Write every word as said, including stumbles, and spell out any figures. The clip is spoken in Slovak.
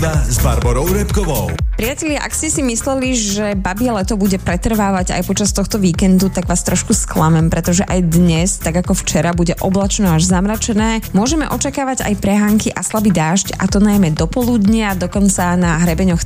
s Barborou Repkovou. Priatelia, ak ste si mysleli, že babie leto bude pretrvávať aj počas tohto víkendu, tak vás trošku sklamem, pretože aj dnes, tak ako včera, bude oblačno až zamračené. Môžeme očakávať aj prehánky a slabý dážď, a to najmä do poludnia, dokonca na hrebeňoch